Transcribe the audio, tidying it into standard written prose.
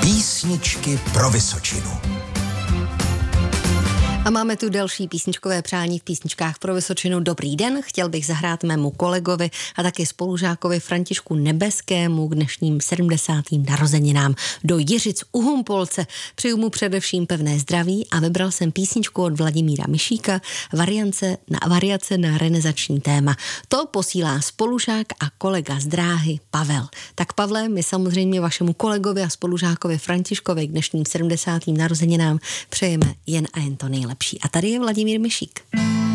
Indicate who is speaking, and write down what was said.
Speaker 1: Písničky pro Vysočinu.
Speaker 2: A máme tu další písničkové přání v písničkách pro Vysočinu. Dobrý den, chtěl bych zahrát mému kolegovi a taky spolužákovi Františku Nebeskému k dnešním 70. narozeninám do Jiřic u Humpolce. Přeju mu především pevné zdraví a vybral jsem písničku od Vladimíra Mišíka, variace na renesanční téma. To posílá spolužák a kolega z dráhy Pavel. Tak Pavle, my samozřejmě vašemu kolegovi a spolužákovi Františkovi k dnešním 70. narozeninám přejeme jen a jen to nejlepší. A tady je Vladimír Mišík.